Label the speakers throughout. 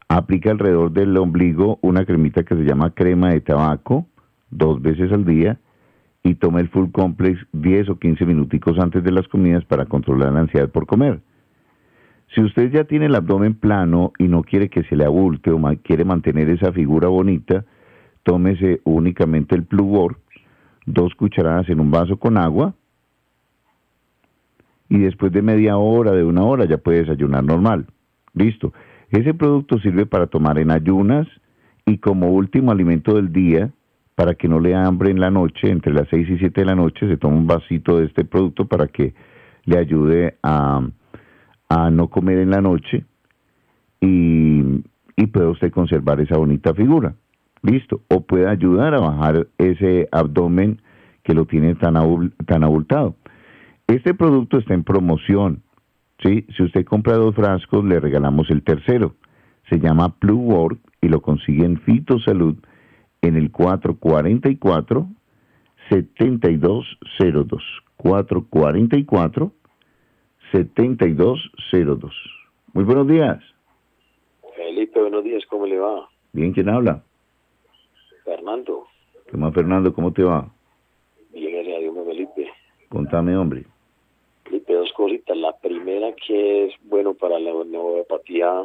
Speaker 1: Aplica alrededor del ombligo una cremita que se llama crema de tabaco 2 veces al día y toma el Full Complex 10 o 15 minuticos antes de las comidas para controlar la ansiedad por comer. Si usted ya tiene el abdomen plano y no quiere que se le abulte o quiere mantener esa figura bonita, tómese únicamente el Pluvor, 2 cucharadas en un vaso con agua, y después de media hora, de 1 hora, ya puede desayunar normal. Listo. Ese producto sirve para tomar en ayunas y como último alimento del día, para que no le dé hambre en la noche, entre las 6 y 7 de la noche, se toma un vasito de este producto para que le ayude a no comer en la noche y puede usted conservar esa bonita figura. Listo. O puede ayudar a bajar ese abdomen que lo tiene tan abultado. Este producto está en promoción, ¿sí? Si usted compra 2 frascos, le regalamos el tercero. Se llama Pluvor y lo consigue en Fitosalud en el 444-7202. 444-7202. Muy buenos días.
Speaker 2: Felipe, buenos días, ¿cómo le va?
Speaker 1: Bien, ¿quién habla?
Speaker 2: Fernando.
Speaker 1: ¿Qué más, Fernando? ¿Cómo te va?
Speaker 2: Bien, gracias a Dios, Felipe.
Speaker 1: Contame, hombre.
Speaker 2: Felipe, 2 cositas. La primera, que es bueno para la neuropatía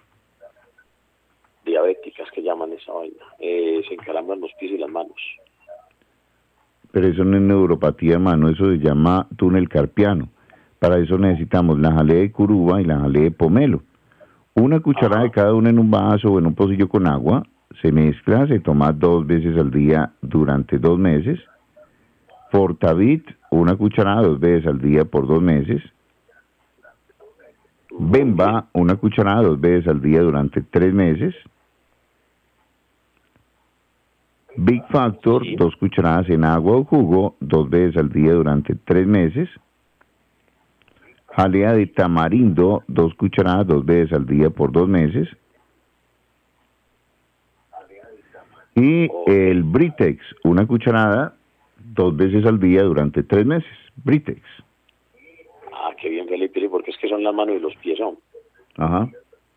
Speaker 2: diabéticas, que llaman esa vaina. Se encalaman los pies y las manos.
Speaker 1: Pero eso no es neuropatía, hermano, eso se llama túnel carpiano. Para eso necesitamos la jalea de curuba y la jalea de pomelo. 1 cucharada de cada una en un vaso o en un pocillo con agua, se mezcla, se toma 2 veces al día durante 2 meses. Fortavit, 1 cucharada 2 veces al día por 2 meses. Bemba, 1 cucharada 2 veces al día durante 3 meses. Big Factor, 2 cucharadas en agua o jugo, 2 veces al día durante 3 meses. Jalea de tamarindo, 2 cucharadas 2 veces al día por 2 meses. Y el Britex, 1 cucharada 2 veces al día durante 3 meses. Britex.
Speaker 2: Ah, qué bien, Felipe, porque es que son las manos y los pies son.
Speaker 1: Ajá.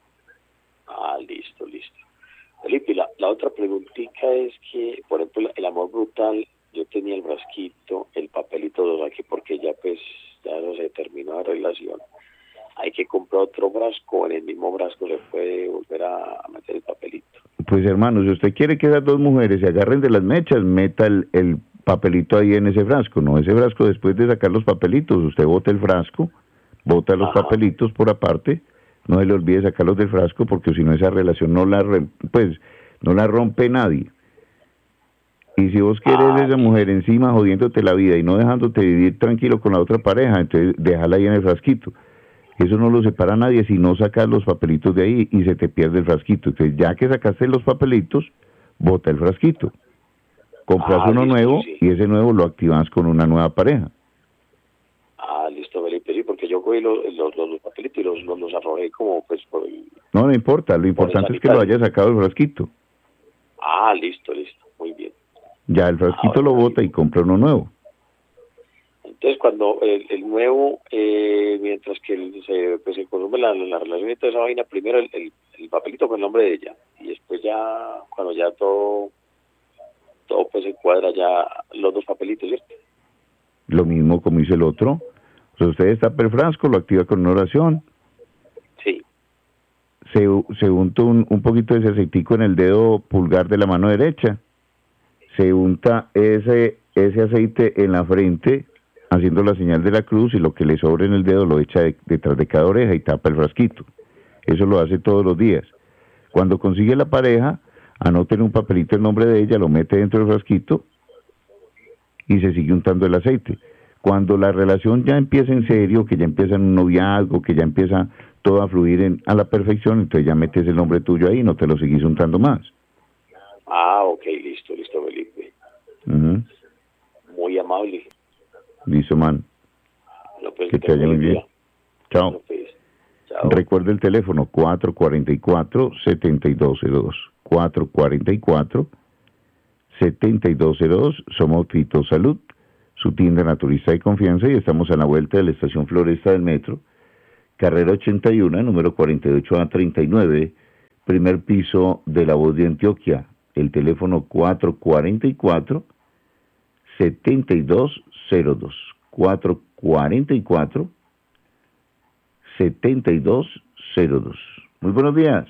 Speaker 2: Ah, listo. Felipe, la otra preguntita es que, por ejemplo, el amor brutal, yo tenía el frasquito, el papelito lo saqué porque ya no se terminó la relación. Hay que comprar otro frasco, en el mismo frasco se puede volver a meter el papelito.
Speaker 1: Pues hermano, si usted quiere que esas 2 mujeres se agarren de las mechas, meta el papelito ahí en ese frasco, ¿no? Ese frasco, después de sacar los papelitos, usted bota el frasco, bota los papelitos por aparte, no se le olvide sacarlos del frasco, porque si no esa relación no la rompe nadie. Y si vos querés esa mujer encima jodiéndote la vida y no dejándote vivir tranquilo con la otra pareja, entonces déjala ahí en el frasquito. Eso no lo separa nadie si no sacas los papelitos de ahí y se te pierde el frasquito. Entonces, ya que sacaste los papelitos, bota el frasquito. Compras uno nuevo y ese nuevo lo activas con una nueva pareja.
Speaker 2: Ah, listo, Felipe, sí, porque yo cogí los papelitos y los arrojé como pues por el...
Speaker 1: No importa, lo importante es que lo hayas sacado el frasquito.
Speaker 2: Ah, listo, muy bien.
Speaker 1: Ya el frasquito lo bota y compra uno nuevo.
Speaker 2: Entonces, cuando el nuevo, mientras que se consume la relación y toda esa vaina, primero el papelito con el nombre de ella, y después ya, cuando ya todo pues se cuadra, ya los 2 papelitos, ¿cierto?
Speaker 1: Lo mismo como hizo el otro. O sea, usted destapa el frasco, lo activa con una oración.
Speaker 2: Sí.
Speaker 1: Se unta un poquito de ese aceitico en el dedo pulgar de la mano derecha. Se unta ese aceite en la frente, haciendo la señal de la cruz, y lo que le sobre en el dedo lo echa detrás de cada oreja y tapa el frasquito. Eso lo hace todos los días. Cuando consigue la pareja, anota en un papelito el nombre de ella, lo mete dentro del frasquito y se sigue untando el aceite. Cuando la relación ya empieza en serio, que ya empieza en un noviazgo, que ya empieza todo a fluir a la perfección, entonces ya metes el nombre tuyo ahí y no te lo seguís untando más.
Speaker 2: Ah, ok, listo, Felipe. Muy amable.
Speaker 1: Listo, man.
Speaker 2: No, pues,
Speaker 1: que te vaya muy bien. Chao.
Speaker 2: No, pues, chao.
Speaker 1: Recuerda el teléfono 444-7202. 444-7202. Somos Fitosalud, su tienda naturista de confianza, y estamos a la vuelta de la estación Floresta del Metro, carrera 81, número 48A39, primer piso de La Voz de Antioquia. El teléfono 444-7202. 444-7202. Muy buenos días.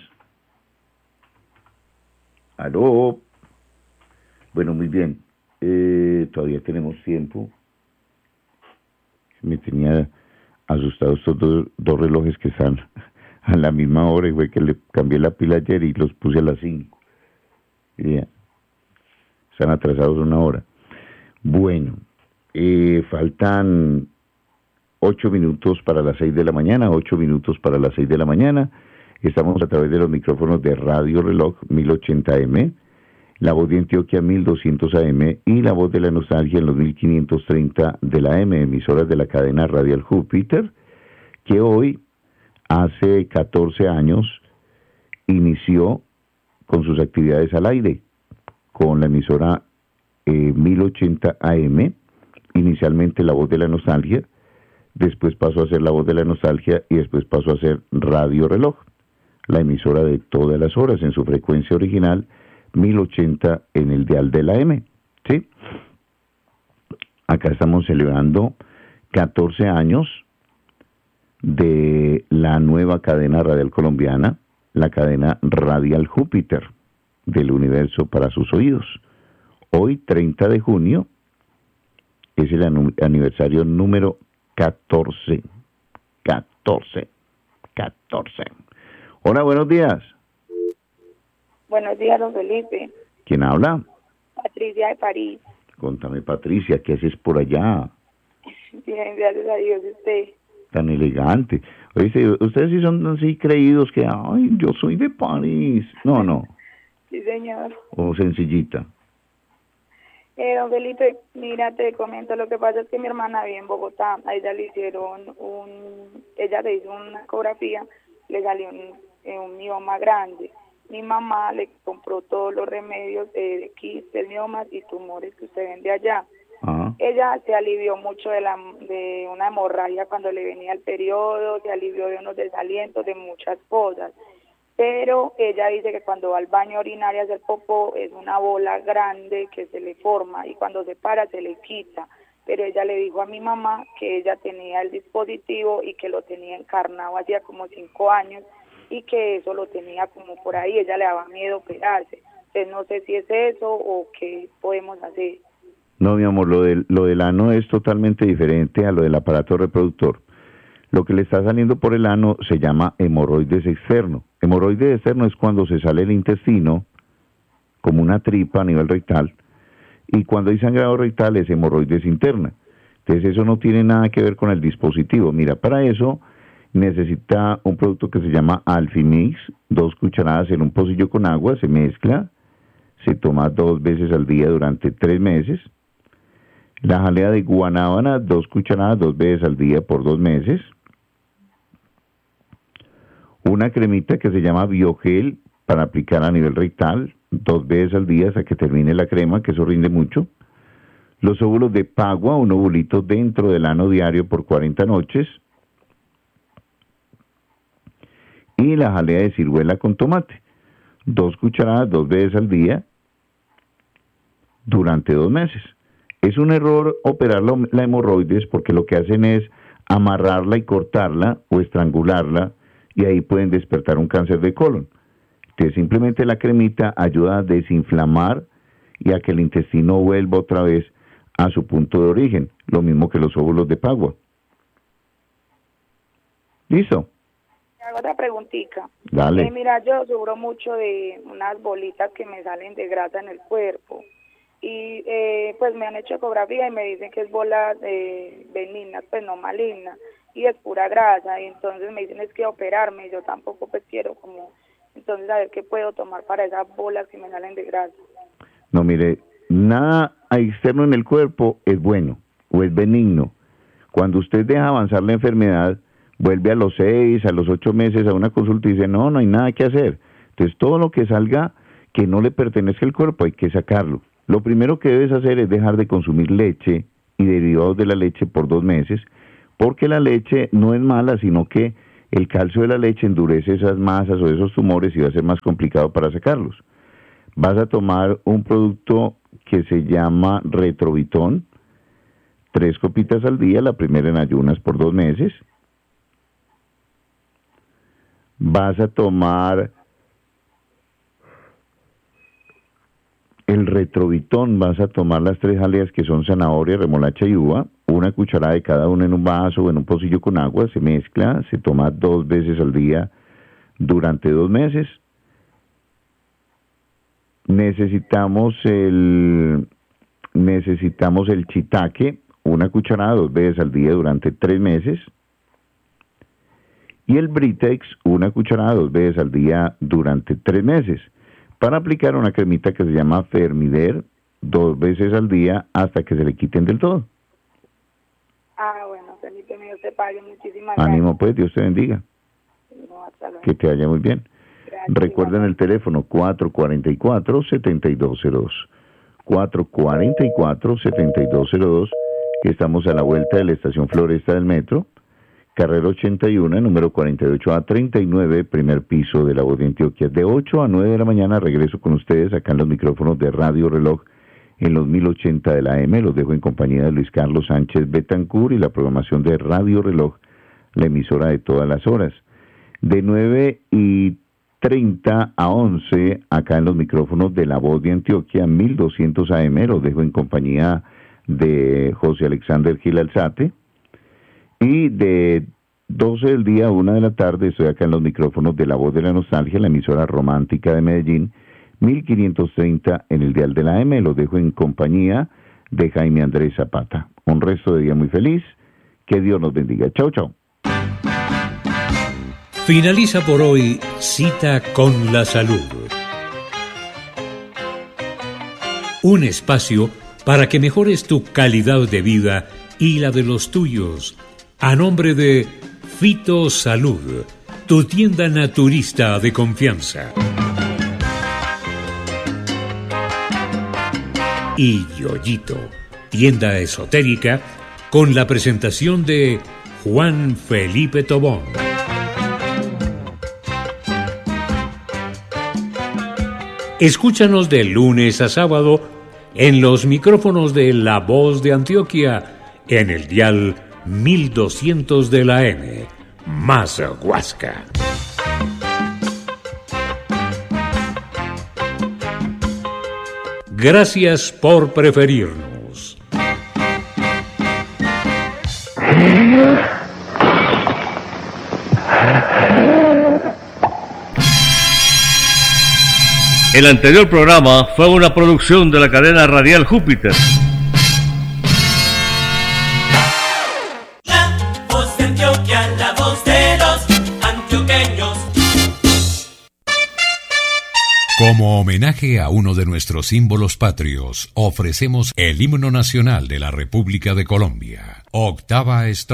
Speaker 1: Aló. Bueno, muy bien. Todavía tenemos tiempo. Me tenía asustado estos dos relojes que están a la misma hora, y fue que le cambié la pila ayer y los puse a las 5. Ya. Están atrasados 1 hora. Bueno, faltan 8 minutos para las 6 de la mañana, 8 minutos para las 6 de la mañana. Estamos a través de los micrófonos de Radio Reloj 1080 AM, La Voz de Antioquia 1200 AM y La Voz de la Nostalgia en los 1530 de la AM, emisoras de la cadena radial Júpiter, que hoy, hace 14 años, inició con sus actividades al aire, con la emisora 1080 AM, inicialmente La Voz de la Nostalgia, después pasó a ser La Voz de la Nostalgia y después pasó a ser Radio Reloj, la emisora de todas las horas en su frecuencia original, 1080 en el dial de la M, ¿sí? Acá estamos celebrando 14 años de la nueva cadena radial colombiana, la cadena radial Júpiter, del universo para sus oídos. Hoy, 30 de junio, es el aniversario número 14. 14. Hola, buenos días.
Speaker 3: Buenos días, don Felipe.
Speaker 1: ¿Quién habla?
Speaker 3: Patricia de París.
Speaker 1: Contame, Patricia, ¿qué haces por allá?
Speaker 3: Bien, gracias a Dios, usted.
Speaker 1: Tan elegante. Oye, ustedes sí son así creídos que, ay, yo soy de París. No.
Speaker 3: Sí, señor.
Speaker 1: O sencillita.
Speaker 3: Don Felipe, mira, te comento, lo que pasa es que mi hermana vive en Bogotá, a ella le hicieron ella le hizo una ecografía, le salió un mioma grande. Mi mamá le compró todos los remedios de quistes, miomas y tumores que usted vende allá.
Speaker 1: Ajá.
Speaker 3: Ella se alivió mucho de una hemorragia cuando le venía el periodo, se alivió de unos desalientos, de muchas cosas. Pero ella dice que cuando va al baño a orinar y a hacer popó es una bola grande que se le forma y cuando se para se le quita. Pero ella le dijo a mi mamá que ella tenía el dispositivo y que lo tenía encarnado hacía como 5 años y que eso lo tenía como por ahí, ella le daba miedo operarse. Entonces no sé si es eso o qué podemos hacer.
Speaker 1: No, mi amor, lo del ano es totalmente diferente a lo del aparato reproductor. Lo que le está saliendo por el ano se llama hemorroides externo. Hemorroides externo es cuando se sale el intestino, como una tripa a nivel rectal, y cuando hay sangrado rectal es hemorroides interna. Entonces eso no tiene nada que ver con el dispositivo. Mira, para eso necesita un producto que se llama Alfimix, 2 cucharadas en un pocillo con agua, se mezcla, se toma 2 veces al día durante 3 meses. La jalea de guanábana, 2 cucharadas 2 veces al día por 2 meses. Una cremita que se llama Biogel para aplicar a nivel rectal, 2 veces al día hasta que termine la crema, que eso rinde mucho. Los óvulos de Pagua, un ovulito dentro del ano diario por 40 noches. Y la jalea de ciruela con tomate, 2 cucharadas 2 veces al día durante 2 meses. Es un error operar la hemorroides porque lo que hacen es amarrarla y cortarla o estrangularla y ahí pueden despertar un cáncer de colon. Entonces simplemente la cremita ayuda a desinflamar y a que el intestino vuelva otra vez a su punto de origen, lo mismo que los óvulos de Pagua. ¿Listo?
Speaker 3: Hago otra preguntita.
Speaker 1: Dale.
Speaker 3: Mira, yo sufro mucho de unas bolitas que me salen de grasa en el cuerpo. Y pues me han hecho ecografía y me dicen que es bolas benignas, pues no malignas, y es pura grasa. Y entonces me dicen es que operarme, y yo tampoco pues quiero como, entonces a ver qué puedo tomar para esas bolas que me salen de grasa.
Speaker 1: No, mire, nada externo en el cuerpo es bueno o es benigno. Cuando usted deja avanzar la enfermedad, vuelve a los 6, a los 8 meses a una consulta y dice, no hay nada que hacer. Entonces todo lo que salga que no le pertenezca al cuerpo hay que sacarlo. Lo primero que debes hacer es dejar de consumir leche y derivados de la leche por 2 meses, porque la leche no es mala, sino que el calcio de la leche endurece esas masas o esos tumores y va a ser más complicado para sacarlos. Vas a tomar un producto que se llama Retrovitón, 3 copitas al día, la primera en ayunas por 2 meses. Vas a tomar el Retrovitón, vas a tomar las 3 aleas que son zanahoria, remolacha y uva, 1 cucharada de cada una en un vaso o en un pocillo con agua, se mezcla, se toma 2 veces al día durante 2 meses. Necesitamos el shiitake, 1 cucharada 2 veces al día durante 3 meses. Y el Britex, 1 cucharada 2 veces al día durante 3 meses. Para aplicar una cremita que se llama Fermider, 2 veces al día hasta que se le quiten del todo.
Speaker 3: Bueno, Felipe, mío, te pague, muchísimas gracias.
Speaker 1: Ánimo pues, Dios te bendiga.
Speaker 3: No, hasta luego.
Speaker 1: Que te vaya muy bien.
Speaker 3: Gracias,
Speaker 1: Recuerden el teléfono 444-7202. 444-7202, que estamos a la vuelta de la estación Floresta del Metro, carrera 81, número 48A39, primer piso de La Voz de Antioquia. De 8 a 9 de la mañana regreso con ustedes acá en los micrófonos de Radio Reloj en los 1080 de la AM. Los dejo en compañía de Luis Carlos Sánchez Betancur y la programación de Radio Reloj, la emisora de todas las horas. De 9:30 a 11, acá en los micrófonos de La Voz de Antioquia, 1200 AM, los dejo en compañía de José Alexander Gil Alzate. Y de 12 del día a 1 de la tarde estoy acá en los micrófonos de La Voz de la Nostalgia, la emisora romántica de Medellín, 1530 en el dial de la AM. Los dejo en compañía de Jaime Andrés Zapata. Un resto de día muy feliz. Que Dios nos bendiga. Chao, chao.
Speaker 4: Finaliza por hoy Cita con la Salud. Un espacio para que mejores tu calidad de vida y la de los tuyos. A nombre de Fito Salud, tu tienda naturista de confianza. Y Yoyito, tienda esotérica, con la presentación de Juan Felipe Tobón. Escúchanos de lunes a sábado en los micrófonos de La Voz de Antioquia, en el dial 1200 de la M, más Huasca. Gracias por preferirnos.
Speaker 5: El anterior programa fue una producción de la cadena radial Júpiter.
Speaker 6: La Voz de Antioquia, la voz de los antioqueños.
Speaker 4: Como homenaje a uno de nuestros símbolos patrios, ofrecemos el himno nacional de la República de Colombia. Octava estrofa.